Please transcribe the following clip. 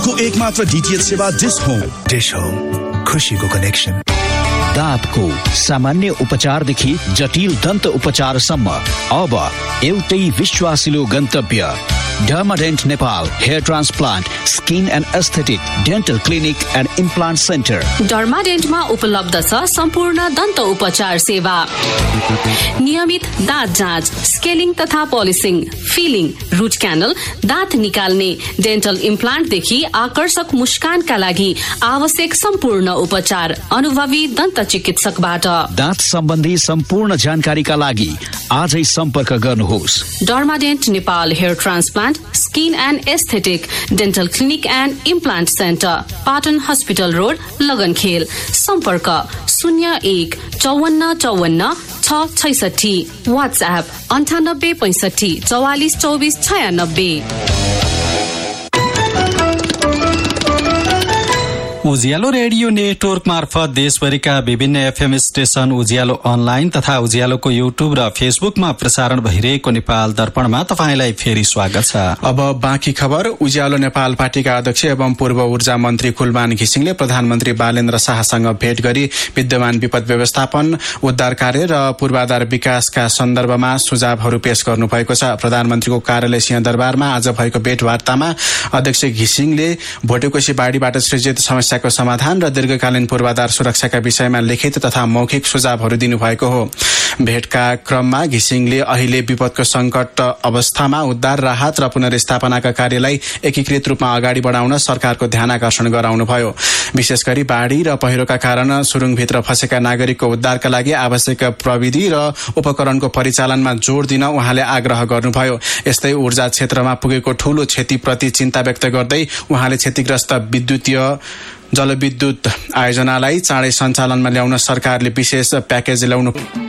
को एकमात्र डीटीएच सेवा डिश होम। डिश होम, खुशीको कनेक्सन। दाँतको सामान्य उपचारदेखि जटिल दन्त उपचारसम्म अब एउटै विश्वासिलो गन्तव्य डर्माडेन्ट Nepal hair transplant skin and aesthetic dental clinic and implant centre. डर्माडेन्टमा उपलब्ध छ सम्पूर्ण दन्त उपचार सेवा, नियमित दाँत जाँच, स्केलिङ तथा पोलिसिङ, फिलिङ, रुट क्यानल, दाँत निकाल्ने, डेन्टल इम्प्लान्टदेखि आकर्षक मुस्कानका लागि आवश्यक सम्पूर्ण उपचार अनुभवी दन्त चिकित्सकबाट। दाँत सम्बन्धी सम्पूर्ण जानकारीका लागि आजै सम्पर्क गर्नुहोस्। डर्माडेन्ट Nepal hair transplant skin and aesthetic dental clinic and implant centre, Patan hospital road, लगनखेल। सम्पर्क 01 54 54 666। वाट्सएप 98 65 44 24 96। उज्यालो रेडियो नेटवर्क मार्फत देशभरिका विभिन्न एफएम स्टेशन, उज्यालो अनलाइन तथा उज्यालोको युट्युब र फेसबुकमा प्रसारण भइरहेको नेपाल दर्पणमा तपाईंलाई फेरि स्वागत छ। अब बाँकी खबर। उज्यालो नेपाल पार्टीका अध्यक्ष एवं पूर्व ऊर्जा मन्त्री कुलमान घिसिङले प्रधानमन्त्री बालेन्द्र शाहसँग भेट गरी विद्यमान विपद व्यवस्थापन, उद्धार कार्य र पूर्वाधार विकासका सन्दर्भमा सुझावहरू पेश गर्नुभएको छ। प्रधानमन्त्रीको कार्यालय सिंहदरबारमा आज भएको भेटवार्तामा अध्यक्ष घिसिङले भोटेकोशी बाढीबाट सृजित समस्या को समाधान र दीर्घकालीन पूर्वाधार सुरक्षाका विषयमा लिखित तथा मौखिक सुझावहरू दिनुभएको हो। भेटका क्रममा घिसिङले अहिले विपदको संकट अवस्थामा उद्धार, राहत र पुनर्स्थापनाका कार्यलाई एकीकृत रूपमा अगाडि बढाउन सरकारको ध्यान आकर्षण गराउनुभयो। विशेष गरी बाढी र पहिरोका कारण सुरुङभित्र फँसेका नागरिकको उद्धारका लागि आवश्यक प्रविधि र उपकरणको परिचालनमा जोड़ दिन उहाँले आग्रह गर्नुभयो। यस्तै ऊर्जा क्षेत्रमा पुगेको ठूलो क्षतिप्रति चिन्ता व्यक्त गर्दै उहाँले क्षतिग्रस्त विद्युतीय जलविद्युत आयोजनालाई चाँडै सञ्चालनमा ल्याउन सरकारले विशेष प्याकेज ल्याउनु